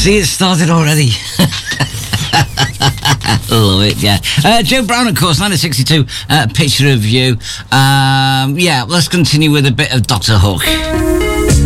See, it started already. Love it, yeah. Joe Brown, of course, 1962, Picture of You. Yeah, let's continue with a bit of Dr. Hook.